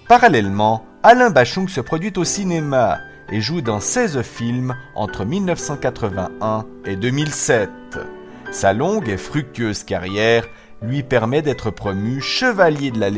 Parallèlement, Alain Bachung se produit au cinéma et joue dans 16 films entre 1981 et 2007. Sa longue et fructueuse carrière lui permet d'être promu chevalier de la